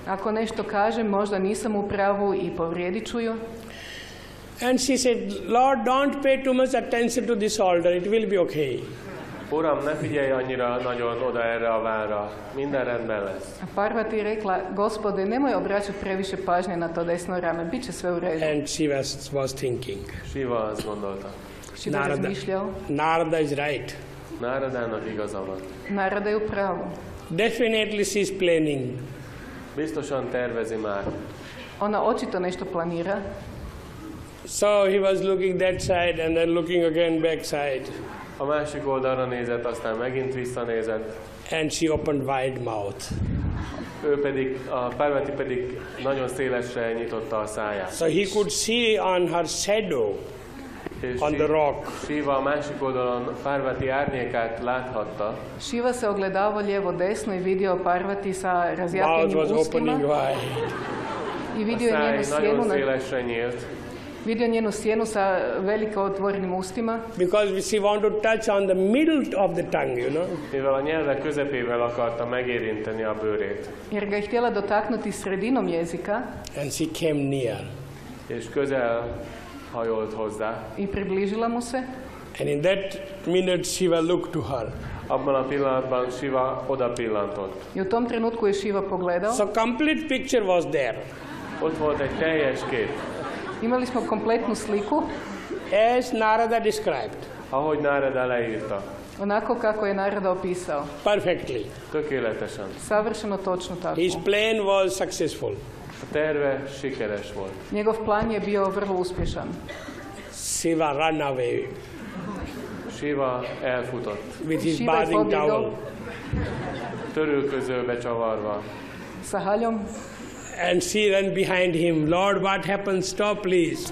Ako nešto kažem, možda nisam u pravu I povrijedit ću ju. And she said, Lord, don't pay too much attention to this altar, it will be okay. Uram, ne figyelj annyira nagyon oda erre a várra, minden rendben lesz. A Parvati je rekla, Gospode, nemoj obraćati previše pažnje na to desno rame, bit će sve u redu. And she was thinking. Shiva azt gondolta. Shiva razmišljao. Narada is right. Náradának igaza van. Narada je u pravu. Definitely she is planning. Biztosan tervezi már. Ona očito nešto planira. So he was looking that side and then looking again back side. A másik oldalra nézett, aztán megint visszanézett. And she opened wide mouth. Ő pedig, a Parvati pedig nagyon szélesre nyitotta a száját. So he could see on her shadow on the rock. Shiva a másik oldalon Parvati árnyékát láthatta. Shiva se ogledavao lijevo desno I vidio Parvati sa razjapljenim Mouth was ustima. opening wide. I vidio je njenu sjenu, szélesre nyílt. vidio njenu sjenu sa veliko otvorenim ustima. Because she wanted to touch on the middle of the tongue, you know. Mivel a nyelve közepével akarta megérinteni a bőrét. Jer ga je htjela dotaknuti sredinom jezika. And she came near. És közel hajolt hozzá. I približila mu se. And in that minute Shiva looked to her. Abban a pillanatban Shiva oda pillantott. I u tom trenutku je Shiva pogledao. So complete picture was there. Ott volt egy teljes kép. Imali smo kompletnu sliku. As Narada described. Ahogy Narada leírta. Onako kako je Narada opisao. Perfectly. Tökéletesen. Savršeno točno tako. His plan was successful. A terve sikeres volt. Njegov plan je bio vrlo uspješan. Shiva ran away Shiva elfutott. with his Shiva je bathing pobjegao towel. Törülközőbe csavarva. sa haljom. And she ran behind him. Lord, what happened? Stop, please.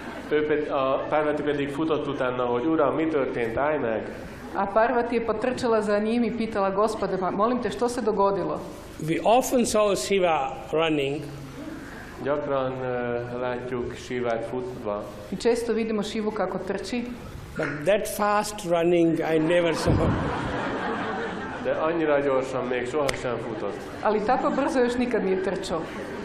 A Parvati pedig futott utána, hogy Uram, mi történt? Állj meg! A Parvati je potrčala za njim I pitala, Gospode, molim te, što se dogodilo? We often saw Shiva running, Gyakran látjuk Shivát futva, I često vidimo Šivu kako trči, but that fast running I never saw. de annyira gyorsan még sohasem futott. ali tako brzo još nikad nije trčao.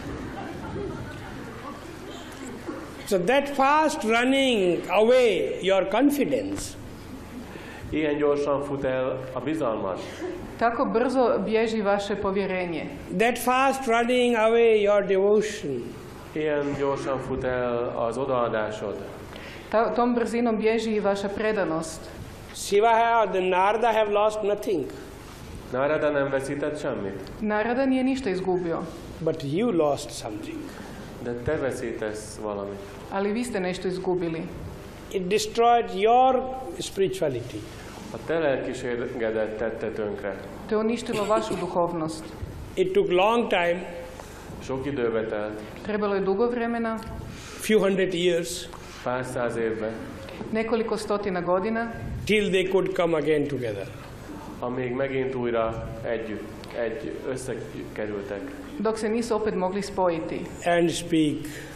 So that fast running away your confidence. Ilyen gyorsan fut el a bizalmad. Tako brzo bježi vaše povjerenje. That fast running away your devotion. Ilyen gyorsan fut el az odaadásod. Tom brzinom bježi I vaša predanost. Shiva and Narada have lost nothing. Narada nem veszített semmit, Narada nije ništa izgubio, But you lost something. de te veszítesz valamit. ali vi ste nešto izgubili. It destroyed your spirituality. A te lelkiségedet tette tönkre. To je uništilo vašu duhovnost. It took long time, Sok időbe telt, Trebalo je dugo vremena, few hundred years, pár száz évbe, nekoliko stotina godina, till they could come again together. amíg megint újra összekerültek, dok se nisu opet mogli spojiti And speak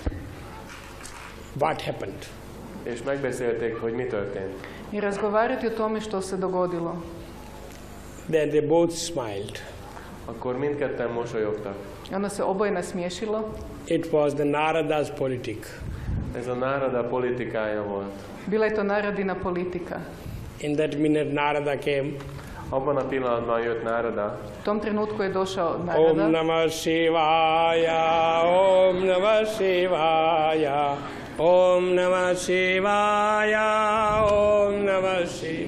what happened. és megbeszélték, hogy mi történt. I razgovarati o tome što se dogodilo. Then they both smiled. Akkor mindketten mosolyogtak. Onda se oboje nasmiješilo. It was the Narada's politic. Ez a Narada politikája volt. Bila je to Naradina politika. In that minute Narada came. Abban a pillanatban jött Narada. U tom trenutku je došao Om Narada. Namah Shivaya, Om Namah Shivaya, Om Namah Shivaya, Om Namah Shivaya.